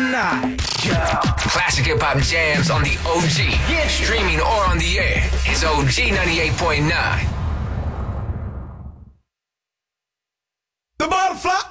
tonight. Classic hip hop jams on the OG. Yeah. Streaming or on the air. It's OG 98.9. The butterfly.